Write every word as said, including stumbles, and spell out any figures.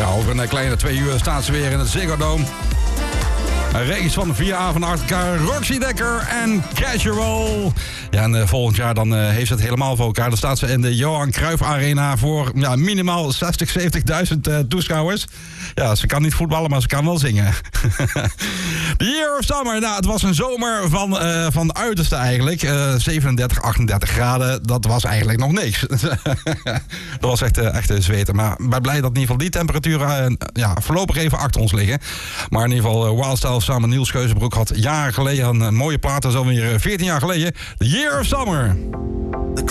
Ja, over een kleine twee uur staat ze weer in het Ziggo Dome. Een race van vier avonden achter elkaar. Roxy Dekker en Casual. Ja, en uh, volgend jaar dan uh, heeft ze het helemaal voor elkaar. Dan staat ze in de Johan Cruijff Arena voor ja, minimaal zestig, zeventigduizend uh, toeschouwers. Ja, ze kan niet voetballen, maar ze kan wel zingen. The Year of Summer. Nou, het was een zomer van, uh, van de uiterste eigenlijk. Uh, zevenendertig, achtendertig graden. Dat was eigenlijk nog niks. Dat was echt, uh, echt uh, zweten. Maar ik ben blij dat in ieder geval die temperaturen uh, ja, voorlopig even achter ons liggen. Maar in ieder geval, uh, Wildstyle samen Niels Geuzenbroek had jaren geleden een, een mooie plaat. Dat is alweer veertien jaar geleden. The Year of Summer.